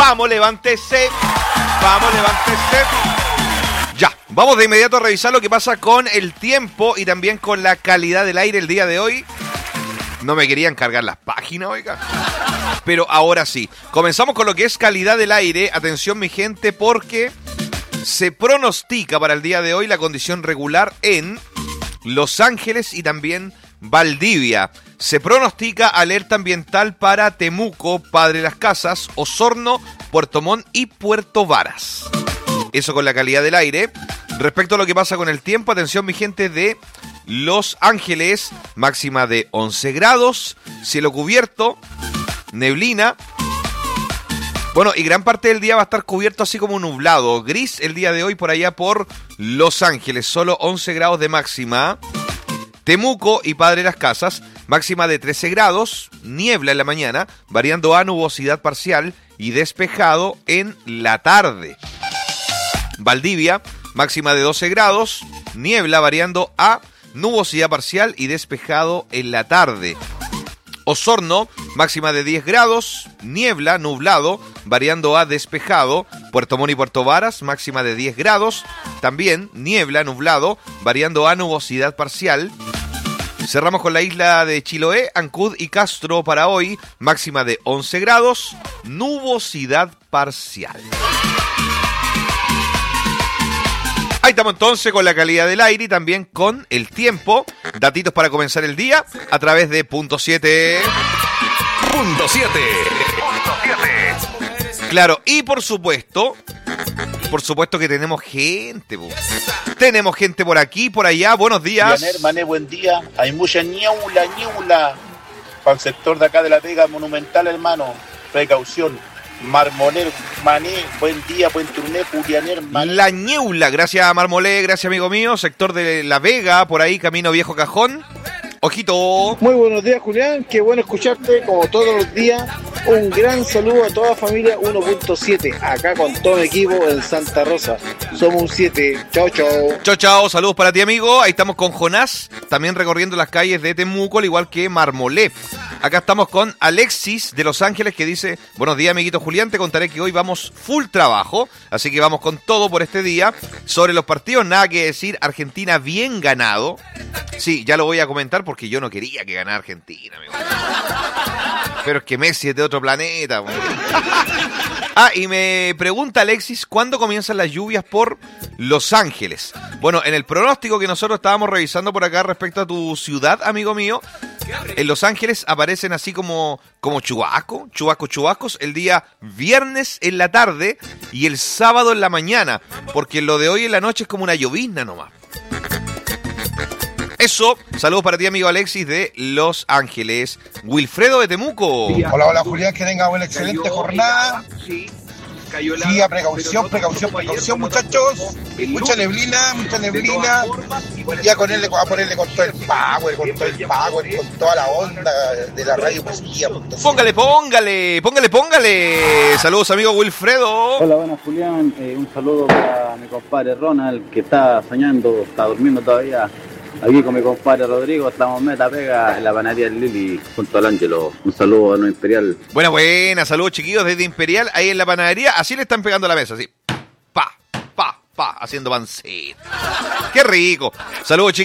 Vamos, levántese. Vamos, levántese. Ya, vamos de inmediato a revisar lo que pasa con el tiempo y también con la calidad del aire el día de hoy. No me querían cargar las páginas, oiga. Pero ahora sí. Comenzamos con lo que es calidad del aire. Atención, mi gente, porque se pronostica para el día de hoy la condición regular en Los Ángeles y también Valdivia. Se pronostica alerta ambiental para Temuco, Padre Las Casas, Osorno, Puerto Montt y Puerto Varas. Eso con la calidad del aire. Respecto a lo que pasa con el tiempo, atención, mi gente, de Los Ángeles, máxima de 11 grados, cielo cubierto, neblina. Bueno, y gran parte del día va a estar cubierto así como nublado. Gris el día de hoy por allá por Los Ángeles, solo 11 grados de máxima. Temuco y Padre Las Casas, máxima de 13 grados, niebla en la mañana, variando a nubosidad parcial y despejado en la tarde. Valdivia, máxima de 12 grados, niebla variando a nubosidad parcial y despejado en la tarde. Osorno, máxima de 10 grados, niebla, nublado, variando a despejado. Puerto Montt y Puerto Varas, máxima de 10 grados, también niebla, nublado, variando a nubosidad parcial. Cerramos con la isla de Chiloé, Ancud y Castro para hoy, máxima de 11 grados, nubosidad parcial. Ahí estamos entonces con la calidad del aire y también con el tiempo. Datitos para comenzar el día a través de Punto 7. Punto 7. Claro, y por supuesto que tenemos gente. Tenemos gente por aquí, por allá. Buenos días. Mané, buen día. Hay mucha ñeula. Para el sector de acá de La Vega, Monumental, hermano. Precaución. Marmoler, Mané, buen día, buen turné, Julianer, Mané. La Ñeula, gracias Marmolé, gracias amigo mío, sector de La Vega, por ahí, camino Viejo Cajón. Ojito. Muy buenos días, Julián, qué bueno escucharte como todos los días. Un gran saludo a toda familia 1.7, acá con todo el equipo en Santa Rosa. Somos un 7, chao. Chao, saludos para ti amigo. Ahí estamos con Jonás, también recorriendo las calles de Temuco, al igual que Marmolé. Acá estamos con Alexis de Los Ángeles que dice: buenos días amiguito Julián, te contaré que hoy vamos full trabajo, así que vamos con todo por este día. Sobre los partidos, nada que decir, Argentina bien ganado. Sí, ya lo voy a comentar porque yo no quería que ganara Argentina, amigo. Pero es que Messi es de otro planeta. Y me pregunta Alexis, ¿cuándo comienzan las lluvias por Los Ángeles? Bueno, en el pronóstico que nosotros estábamos revisando por acá respecto a tu ciudad, amigo mío, en Los Ángeles aparecen así como chubascos, el día viernes en la tarde y el sábado en la mañana, porque lo de hoy en la noche es como una llovizna nomás. Eso, saludos para ti amigo Alexis de Los Ángeles. Wilfredo de Temuco. Hola Julián, que tenga una excelente jornada. Sí, precaución muchachos. Mucha neblina. Ya con él a ponerle con todo el power, con toda la onda de la radio positiva. Póngale. Saludos amigo Wilfredo. Hola, buenas Julián. Un saludo para mi compadre Ronald, que está soñando, está durmiendo todavía. Aquí con mi compadre Rodrigo estamos meta pega en la panadería del Lili junto al Ángelo. Un saludo a No Imperial. Buena, saludos chiquillos desde Imperial, ahí en la panadería, así le están pegando a la mesa, así. Pa, haciendo panceta. Qué rico. Saludos chiquillos.